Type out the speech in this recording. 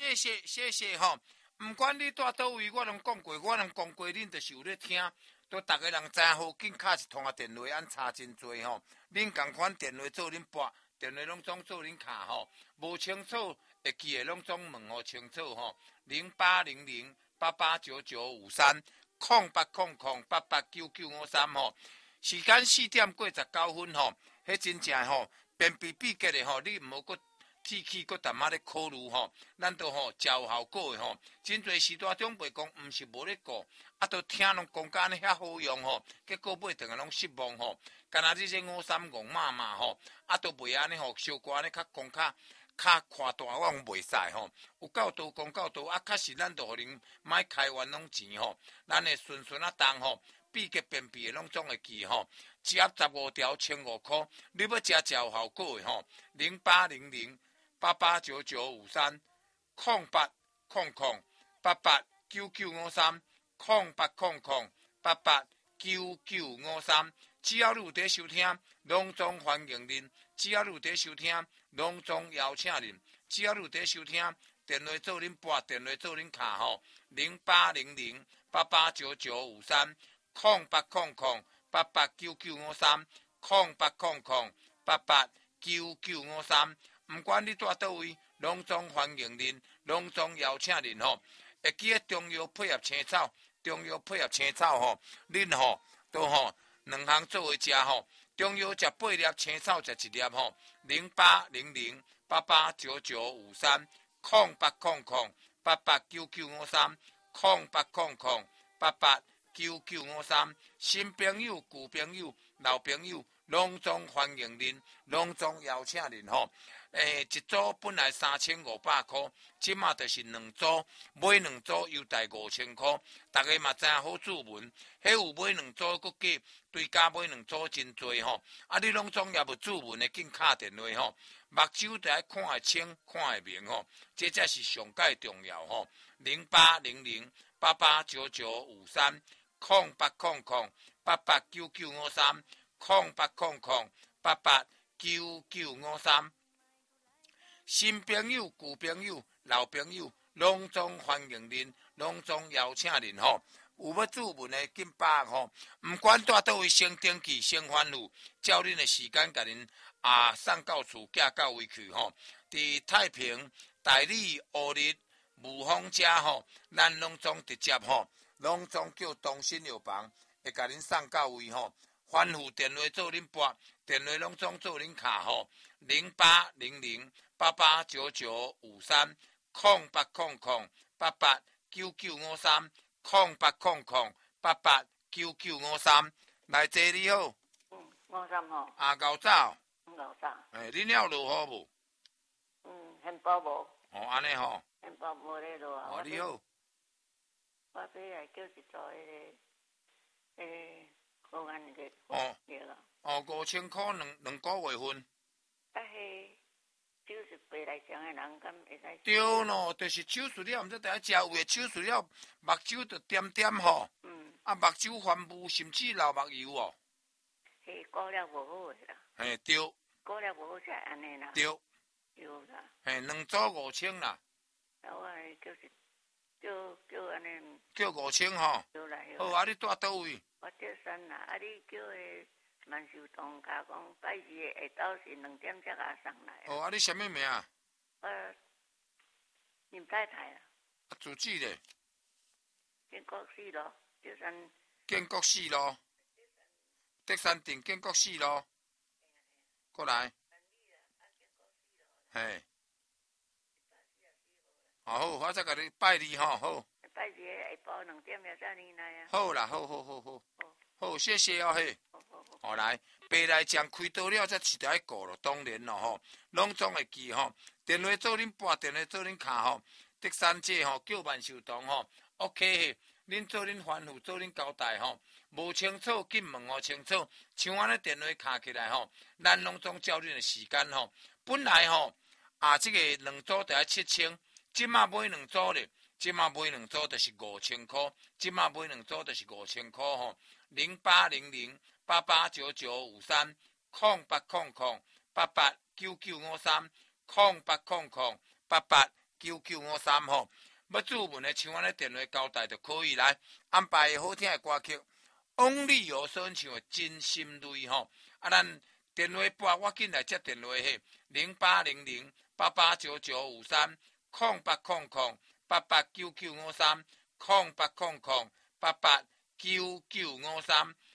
谢谢吼。毋管你住倒位，我拢讲过，恁就是有咧听，都逐个人知好紧敲一通啊电话，按差真多吼。恁共款电话做恁拨，电话拢总做恁卡吼。无清楚会记的拢总问互清楚吼。0800889953 0800889953吼。时间4:49吼，迄真正吼变比比结的吼，你毋好搁。天气搁淡仔咧考虑吼，咱都吼照效果的吼。真侪时代长辈讲，毋是无咧顾，都听拢讲甲安尼遐好用吼，结果尾定个拢失望吼。干那这些53戆妈妈吼，都袂安尼吼，小可安尼较讲较夸大，我讲袂使吼。有够多讲够多，确实咱都互恁莫开冤枉钱吼。咱的顺当吼，比结变比的拢总会记吼。一盒15条1500块，你要食照效果的吼，0800889953 0800889953 0800889953，只要你有在收听，拢总欢迎恁；只要你有在收听，拢总邀请恁；只要你有在收听，电话做恁拨，电话做恁卡吼，0800889953 0800889953 0800889953，毋管你住倒位，拢总欢迎恁，拢总邀请恁吼。会记得中药配合青草，中药配合青草吼，恁吼都吼两项做伙食吼。中药食8粒，青草食1粒吼。0800889953 0800889953 0800889953，新朋友、旧朋友、老朋友，拢总欢迎恁，拢总邀请恁吼。一组本来3500块，即马就是2组，买2组优待5000块。大家嘛知影好注文，迄有买2组搁加，对加买2组真多吼。你拢总也无注文的，紧敲电话吼。目睭就爱看会清，看会明吼，这才是上界重要吼。0800889953 0800889953 0800889953，新朋友、旧朋友、老朋友，拢总欢迎恁，拢总邀请恁吼。有要注文的紧把握吼，毋管住倒位先登记先反付，照恁的时间甲恁送到厝，寄到位去吼。伫太平、大理、乌日、雾峰遮吼，咱拢总直接吼，拢总叫东升药房会甲恁送到位吼。反付电话做恁拨，电话拢总做恁卡吼。0800889953 0800889953 0800889953，来坐你好。 53吼。 牛早。 牛早。 恁了落雨无？ 很薄无。 安尼吼。 很薄无咧落啊。 你好。 我要来叫一组方案个。对啦。 5000块两个月份。 手术白内障的人敢会使？ 对咯，就是手术了，毋知大家食有诶手术了，目睭就点点吼。目睭反雾，甚至流目油哦。 顾了无好诶啦。 对。 顾了无好才安尼啦。 对。 对啦。 2组5000啦。 我叫安尼。 叫5000吼。 对啦。 好，你住倒位？ 我叫山啦，你叫诶。万寿堂甲讲，拜二下昼是2点才甲送来。 你什么名？ 林太太啊。 住址咧？ 建国4路，德山。 建国4路。德山镇建国4路。过来。嘿。好，我再甲你拜二吼，好。 拜二下晡2点才才你来啊。 好啦，好。好，谢谢哦嘿。好来，白内障开刀了才是爱顾咯，当然咯吼，拢总会记吼。电话做恁拨，电话做恁卡吼。德山街吼叫万寿堂吼 ，OK， 恁做恁反复，做恁交代吼。无清楚紧问哦清楚，像安尼电话卡起来吼，咱拢总照恁的时间吼。本来吼这个2组就要7000，即马买2组咧，即马买2组就是5000块，即马买2组就是5000块吼。0800889953 0800889953 0800889953 9953吼。要注文的像安尼电话交代就可以来安排好听的歌曲。往里有所唱的真心泪吼，咱电话拨我紧来接电话嘿，0800889953，0800889953，0800889953。